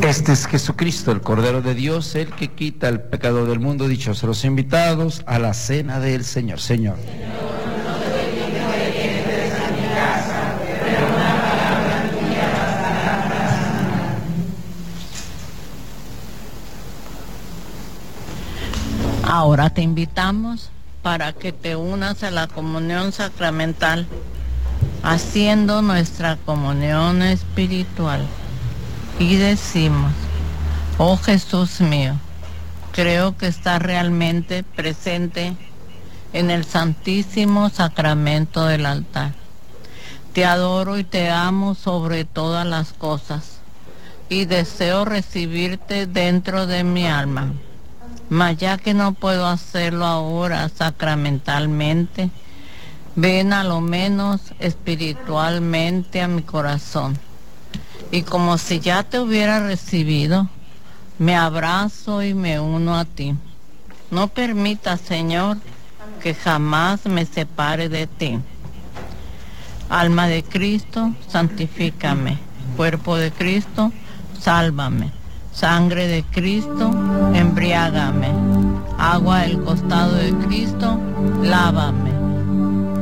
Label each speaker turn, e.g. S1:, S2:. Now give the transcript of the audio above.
S1: Este es Jesucristo, el Cordero de Dios, el que quita el pecado del mundo. Dichosos los invitados a la cena del Señor. Señor.
S2: Ahora te invitamos para que te unas a la comunión sacramental, haciendo nuestra comunión espiritual. Y decimos: oh Jesús mío, creo que estás realmente presente en el santísimo sacramento del altar. Te adoro y te amo sobre todas las cosas, y deseo recibirte dentro de mi alma. Mas ya que no puedo hacerlo ahora sacramentalmente, ven a lo menos espiritualmente a mi corazón. Y como si ya te hubiera recibido, me abrazo y me uno a ti. No permitas, Señor, que jamás me separe de ti. Alma de Cristo, santifícame. Cuerpo de Cristo, sálvame. Sangre de Cristo, embriágame. Agua del costado de Cristo, lávame.